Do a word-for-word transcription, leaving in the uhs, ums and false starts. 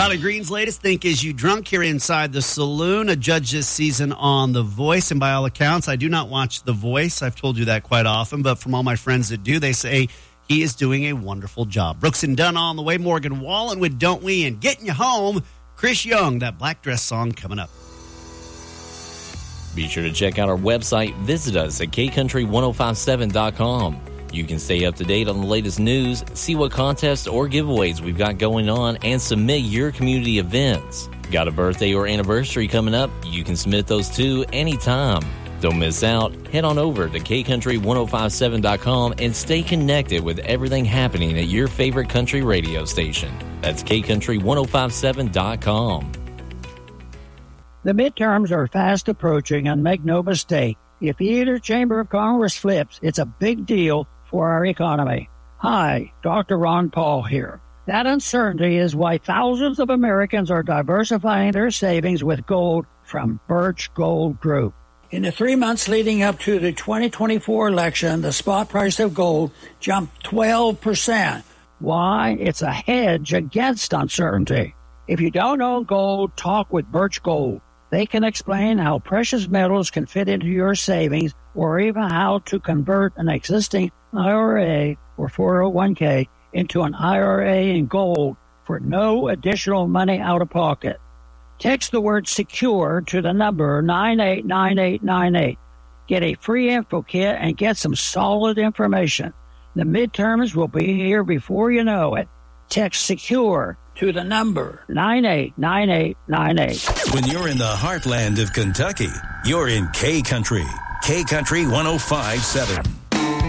Riley Green's latest Think Is You Drunk here inside the saloon, a judge this season on The Voice. And by all accounts, I do not watch The Voice. I've told you that quite often, but from all my friends that do, they say he is doing a wonderful job. Brooks and Dunn on the way, Morgan Wallen with Don't We, and getting you home, Chris Young, that Black Dress song coming up. Be sure to check out our website. Visit us at K Country ten fifty-seven dot com. You can stay up to date on the latest news, see what contests or giveaways we've got going on, and submit your community events. Got a birthday or anniversary coming up? You can submit those too anytime. Don't miss out. Head on over to K Country ten fifty-seven dot com and stay connected with everything happening at your favorite country radio station. That's K Country ten fifty-seven dot com. The midterms are fast approaching, and make no mistake, if either chamber of Congress flips, it's a big deal for our economy. Hi, Doctor Ron Paul here. That uncertainty is why thousands of Americans are diversifying their savings with gold from Birch Gold Group. In the three months leading up to the twenty twenty-four election, the spot price of gold jumped twelve percent. Why? It's a hedge against uncertainty. If you don't own gold, talk with Birch Gold. They can explain how precious metals can fit into your savings, or even how to convert an existing I R A or four oh one k into an I R A in gold for no additional money out of pocket. Text the word SECURE to the number nine eight nine eight nine eight. Get a free info kit and get some solid information. The midterms will be here before you know it. Text SECURE to the number nine eight nine eight nine eight. When you're in the heartland of Kentucky, you're in K Country. K Country ten fifty-seven.